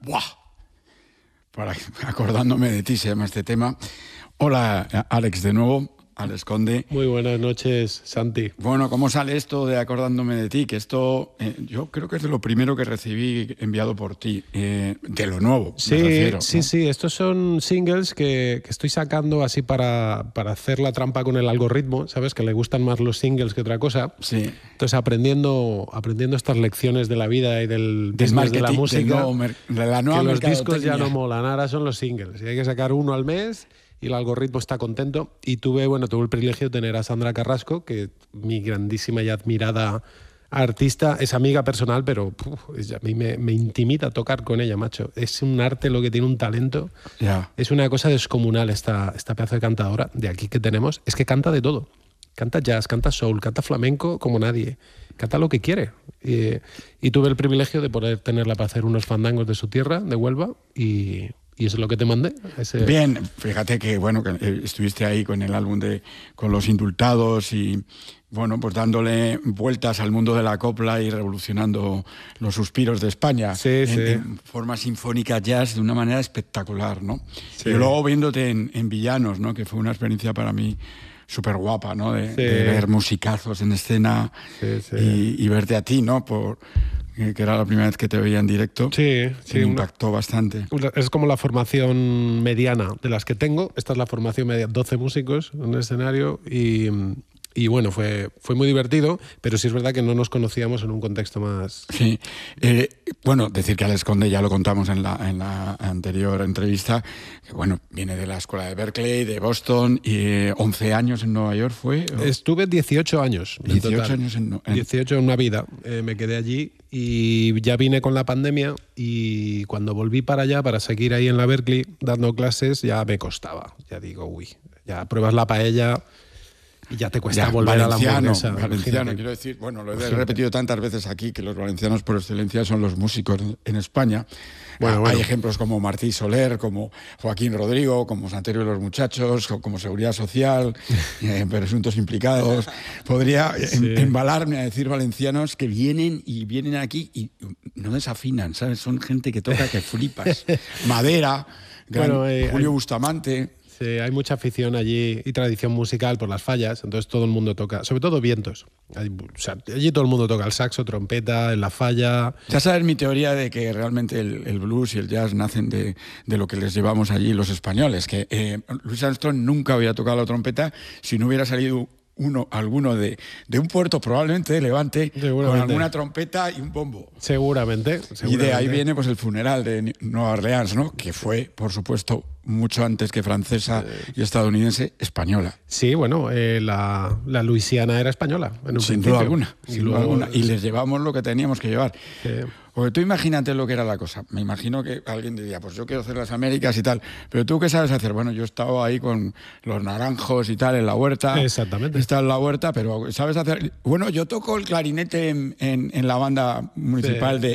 ¡Buah! Acordándome de ti se llama este tema. Hola, Alex, de nuevo. Alex Conde. Muy buenas noches, Santi. Bueno, ¿cómo sale esto de acordándome de ti? Que esto, yo creo que es de lo primero que recibí enviado por ti, de lo nuevo, sí, me refiero, ¿no? Sí, estos son singles que estoy sacando así para hacer la trampa con el algoritmo, ¿sabes? Que le gustan más los singles que otra cosa. Sí. Entonces, aprendiendo estas lecciones de la vida y del business de la música, de la nueva que los discos ya mercadotecnia. no molan, ahora son los singles. Y hay que sacar uno al mes y el algoritmo está contento. Y tuve el privilegio de tener a Sandra Carrasco, que mi grandísima y admirada artista, es amiga personal, pero a mí me intimida tocar con ella, macho. Es un arte lo que tiene, un talento. Yeah. Es una cosa descomunal esta pedazo de cantadora de aquí que tenemos. Es que canta de todo. Canta jazz, canta soul, canta flamenco como nadie. Canta lo que quiere. Y tuve el privilegio de poder tenerla para hacer unos fandangos de su tierra, de Huelva, y eso es lo que te mandé. Bien, fíjate que bueno que estuviste ahí con el álbum con Los Indultados y bueno, pues dándole vueltas al mundo de la copla y revolucionando los suspiros de España en forma sinfónica jazz de una manera espectacular, ¿no? Sí. Y luego viéndote en Villanos, ¿no? Que fue una experiencia para mí súper guapa, ¿no? De ver musicazos en escena y verte a ti, ¿no? Que era la primera vez que te veía en directo. Sí. Me impactó bastante. Es como la formación mediana de las que tengo. Esta es la formación media, 12 músicos en el escenario y bueno, fue muy divertido, pero sí es verdad que no nos conocíamos en un contexto más... Sí. Bueno, decir que Alex Conde, ya lo contamos en la anterior entrevista, que bueno, viene de la escuela de Berkeley, de Boston, y 11 años en Nueva York fue. Estuve 18 años. 18 años en 18 en una vida. Me quedé allí y ya vine con la pandemia y cuando volví para allá, para seguir ahí en la Berkeley dando clases, ya me costaba. Ya digo, ya pruebas la paella... Y ya te cuesta volver a la hamburguesa. Valenciano, quiero decir, bueno, lo he repetido tantas veces aquí, que los valencianos por excelencia son los músicos en España. Bueno. Hay ejemplos como Martí Soler, como Joaquín Rodrigo, como Santerio de los Muchachos, como Seguridad Social, presuntos implicados. Podría embalarme a decir valencianos que vienen aquí y no desafinan, ¿sabes? Son gente que toca que flipas. Madera, Julio Bustamante... Sí, hay mucha afición allí y tradición musical por las fallas, entonces todo el mundo toca, sobre todo vientos. Allí todo el mundo toca el saxo, trompeta, en la falla. Ya sabes mi teoría de que realmente el blues y el jazz nacen de lo que les llevamos allí los españoles, que Louis Armstrong nunca había tocado la trompeta si no hubiera salido alguno de un puerto, probablemente de Levante, con alguna trompeta y un bombo. Seguramente. Y de ahí viene pues el funeral de Nueva Orleans, ¿no? Que fue, por supuesto, mucho antes que francesa y estadounidense, española. Sí, bueno, la Luisiana era española. Sin duda alguna. Y les llevamos lo que teníamos que llevar. Porque tú imagínate lo que era la cosa. Me imagino que alguien diría, pues yo quiero hacer las Américas y tal. Pero ¿tú qué sabes hacer? Bueno, yo he estado ahí con los naranjos y tal en la huerta. Exactamente. He estado en la huerta, pero ¿sabes hacer? Bueno, yo toco el clarinete en la banda municipal de